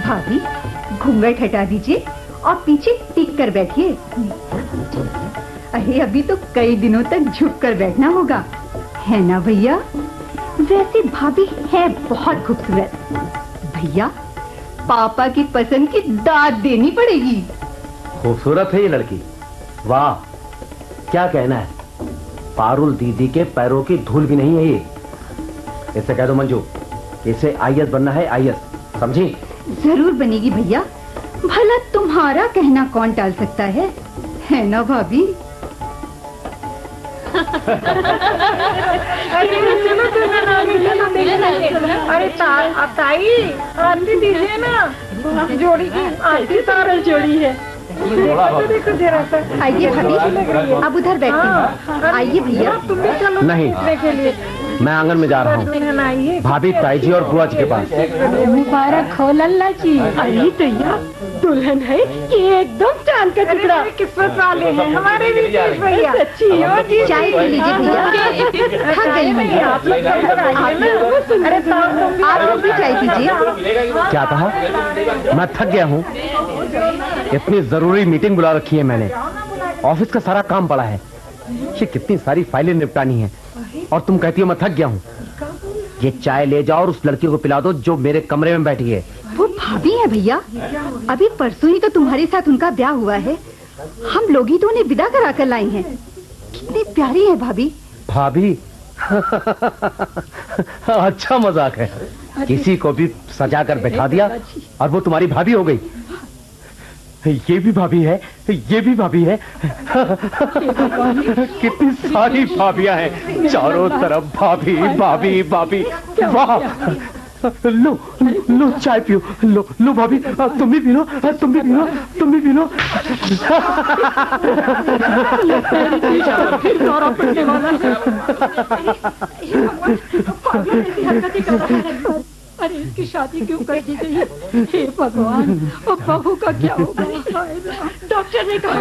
भाभी घूंघट हटा दीजिए और पीछे टिक कर बैठिए। अरे अभी तो कई दिनों तक झुक कर बैठना होगा, है ना भैया? वैसे भाभी है बहुत खूबसूरत। भैया पापा की पसंद की दाद देनी पड़ेगी। खूबसूरत है ये लड़की, वाह क्या कहना है। पारुल दीदी के पैरों की धूल भी नहीं है ये। इससे कह दो मंजू, इसे आईएएस बनना है, आईएएस, समझी? जरूर बनेगी भैया, भला तुम्हारा कहना कौन टाल सकता है ना भाभी? अरे ताई आरती दीजिए ना, जोड़ी की आरती तारल जोड़ी है। देखो जरा सा। आइए भाभी, अब उधर बैठते हैं। आइए भैया। तुम भी चलो नहीं के लिए। मैं आंगन में जा रहा हूँ भाभी, ताई जी और बुआ जी के पास। मुबारक हो लल्ला जी। अरे भैया दुल्हन है ये एकदम चांद का टुकड़ा। किस्मत वाले हैं हमारे भी भैया। सच्ची हो जी। चाय पी लीजिए भैया, थक गई मैं। अरे आप भी चाय पीजिए। क्या कहा? मैं थक गया हूँ। इतनी जरूरी मीटिंग बुला रखी है मैंने, ऑफिस का सारा काम पड़ा है, ये कितनी सारी फाइलें निपटानी है, और तुम कहती हो मैं थक गया हूँ। ये चाय ले जाओ और उस लड़की को पिला दो जो मेरे कमरे में बैठी है। वो भाभी है भैया, अभी परसों ही तो तुम्हारे साथ उनका ब्याह हुआ है। हम लोग ही तो उन्हें विदा करा कर लाई हैं। कितनी प्यारी है भाभी। भाभी? अच्छा मजाक है, किसी को भी सजा कर बैठा दिया और वो तुम्हारी भाभी हो गई। ये भी भाभी है, ये भी भाभी है। कितनी सारी भाभियां हैं, चारों तरफ भाभी भाभी भाभी। वाह, लो लो चाय पियो, लो भाभी, तुम भी पी लो, तुम भी पी लो, तुम भी पी लो। अरे इसकी शादी क्यों कर दी गई? हे भगवान, अब बहू का क्या होगा? डॉक्टर ने कहा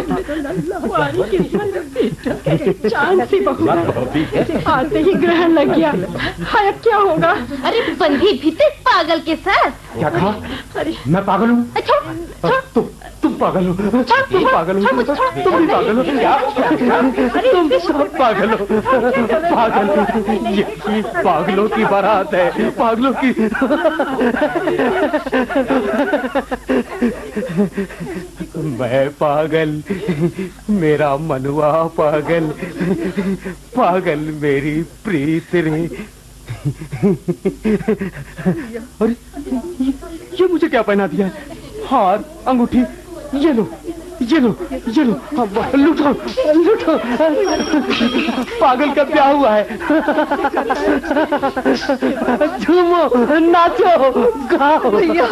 चांद सी बहू, आते ही ग्रहण लग गया। हाय क्या होगा? अरे बंधी भी थे पागल के साथ। क्या कहा? मैं पागल हूँ? तुम पागल हो, तुम पागल हो, तुम भी पागल हो, तुम सब पागल हो, पागल। ये पागलों की बारात है, पागलों की। मैं पागल, मेरा मनुआ पागल, पागल मेरी प्रीत रे। अरे ये मुझे क्या पहना दिया है? हार, अंगूठी, ये लो, ये लो, ये लो, लुटो, लुटो। पागल का ब्याह हुआ है। झूमो, नाचो, गाओ।